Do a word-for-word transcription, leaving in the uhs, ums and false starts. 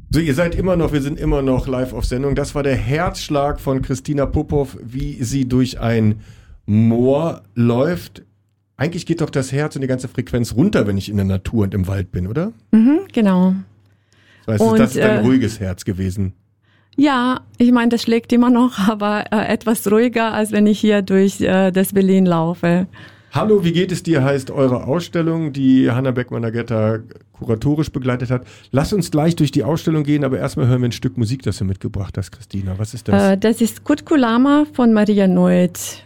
So, ihr seid immer noch, wir sind immer noch live auf Sendung. Das war der Herzschlag von Christina Popov, wie sie durch ein Moor läuft. Eigentlich geht doch das Herz und die ganze Frequenz runter, wenn ich in der Natur und im Wald bin, oder? Mhm, genau. Das heißt, und, das ist ein äh, ruhiges Herz gewesen. Ja, ich meine, das schlägt immer noch, aber äh, etwas ruhiger, als wenn ich hier durch äh, das Berlin laufe. Hallo, wie geht es dir, heißt eure Ausstellung, die Hanna Beckmann-Aguetta kuratorisch begleitet hat. Lass uns gleich durch die Ausstellung gehen, aber erstmal hören wir ein Stück Musik, das du mitgebracht hast, Christina. Was ist das? Äh, das ist Kutkulama von Maria Noeth.